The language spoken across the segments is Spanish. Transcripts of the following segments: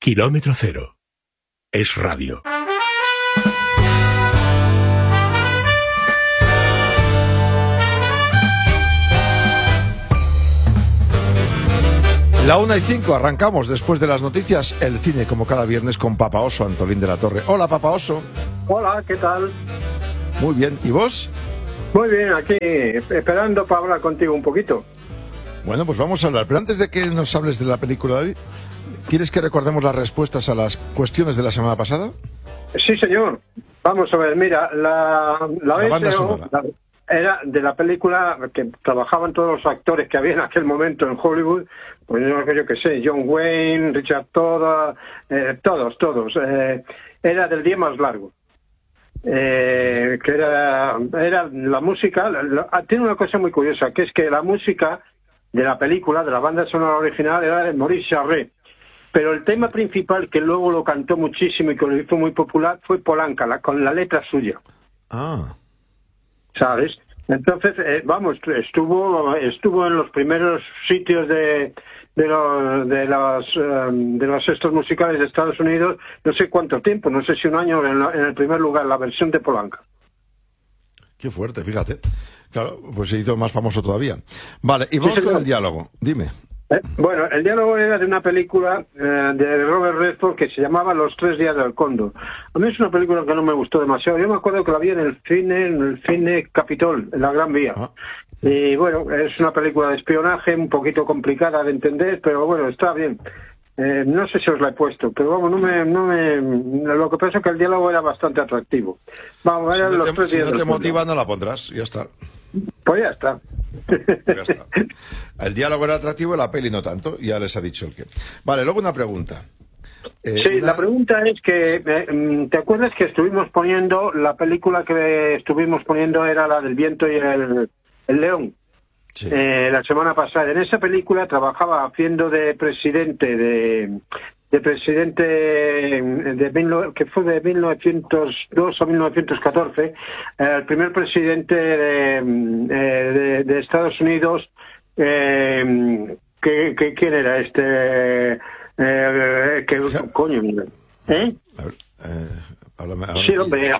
Kilómetro Cero. Es radio. La 1:05, arrancamos después de las noticias, el cine como cada viernes con Papa Oso, Antolín de la Torre. Hola, Papa Oso. Hola, ¿qué tal? Muy bien, ¿y vos? Muy bien, aquí esperando para hablar contigo un poquito. Bueno, pues vamos a hablar, pero antes de que nos hables de la película de hoy, ¿quieres que recordemos las respuestas a las cuestiones de la semana pasada? Sí, señor. Vamos a ver, mira, la banda sonora era de la película que trabajaban todos los actores que había en aquel momento en Hollywood, pues yo qué sé, John Wayne, Richard Todd, todos. Era del día más largo. Que era la música, tiene una cosa muy curiosa, que es que la música de la película, de la banda sonora original, era de Maurice Jarre, pero el tema principal, que luego lo cantó muchísimo y que lo hizo muy popular, fue Polanca, con la letra suya. Ah. ¿Sabes? Entonces, estuvo en los primeros sitios de los estos musicales de Estados Unidos, no sé cuánto tiempo, no sé si un año en el primer lugar, la versión de Polanca. Qué fuerte, fíjate. Claro, pues se hizo más famoso todavía. Vale, y vamos con el diálogo. Dime. Bueno, el diálogo era de una película de Robert Redford que se llamaba Los tres días del cóndor. A mí es una película que no me gustó demasiado. Yo me acuerdo que la vi en el cine Capitol, en la Gran Vía. Ah. Y bueno, es una película de espionaje un poquito complicada de entender, pero bueno, está bien. No sé si os la he puesto, pero vamos, lo que pasa es que el diálogo era bastante atractivo. Vamos, si no te motiva, no la pondrás, ya está. Pues ya está. Ya está. El diálogo era atractivo, la peli no tanto, ya les ha dicho el que. Vale, luego una pregunta. La pregunta es que, ¿te acuerdas que estuvimos poniendo, la película que estuvimos poniendo era la del viento y el león? Sí. La semana pasada. En esa película trabajaba haciendo de presidente que fue de 1902 a 1914, el primer presidente de Estados Unidos. ¿Quién era este? Coño, ¿eh? Sí, hombre.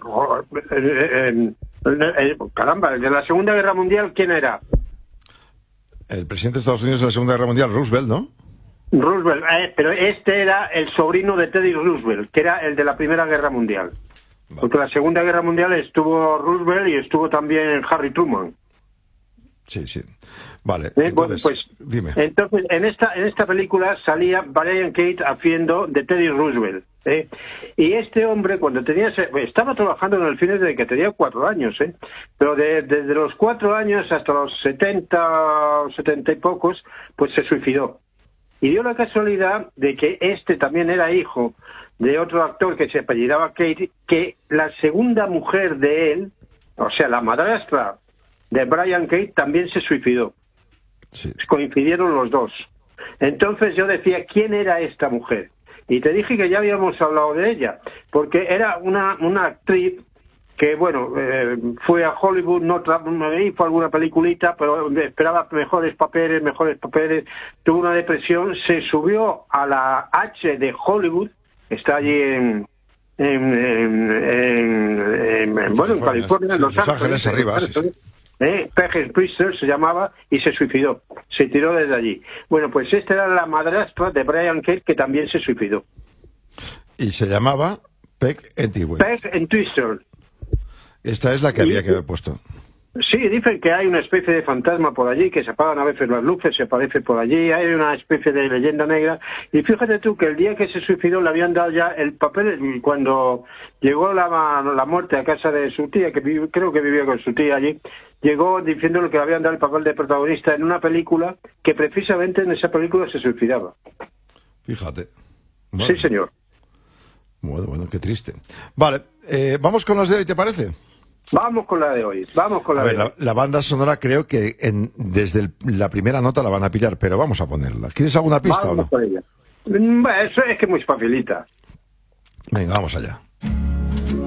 Caramba, de la Segunda Guerra Mundial, ¿quién era? El presidente de Estados Unidos de la Segunda Guerra Mundial, Roosevelt, ¿no? Roosevelt, pero este era el sobrino de Teddy Roosevelt, que era el de la Primera Guerra Mundial. Vale. Porque en la Segunda Guerra Mundial estuvo Roosevelt y estuvo también Harry Truman. Sí. Vale, entonces, pues, dime. Entonces, en esta película salía Brian Keith haciendo de Teddy Roosevelt. Y este hombre, cuando estaba trabajando en el cine desde que tenía 4 años, pero desde los 4 años hasta los 70 y pocos, pues se suicidó. Y dio la casualidad de que este también era hijo de otro actor que se apellidaba Kate, que la segunda mujer de él, o sea, la madrastra de Brian Kate, también se suicidó. Sí. Coincidieron los dos. Entonces yo decía, ¿quién era esta mujer? Y te dije que ya habíamos hablado de ella, porque era una actriz que, bueno, fue a Hollywood, hizo alguna peliculita, pero esperaba mejores papeles, tuvo una depresión, se subió a la H de Hollywood, está allí en California, en Los Ángeles, arriba, sí. Page Priester se llamaba, y se suicidó, se tiró desde allí. Bueno, pues esta era la madrastra de Brian Keith, que también se suicidó. Y se llamaba Peg Entwistle. Peg Entwistle. Esta es la que había que haber puesto. Sí, dicen que hay una especie de fantasma por allí, que se apagan a veces las luces, se aparece por allí, hay una especie de leyenda negra. Y fíjate tú que el día que se suicidó le habían dado ya el papel, cuando llegó la muerte a casa de su tía, que creo que vivía con su tía allí, llegó diciéndole que le habían dado el papel de protagonista en una película que precisamente en esa película se suicidaba. Fíjate. Bueno. Sí, señor. Bueno, qué triste. Vale, vamos con las de hoy, ¿te parece? Vamos con la de hoy. La banda sonora creo que desde la primera nota la van a pillar, pero vamos a ponerla. ¿Quieres alguna pista o no? Por ella. Eso es que muy facilita. Venga, vamos allá.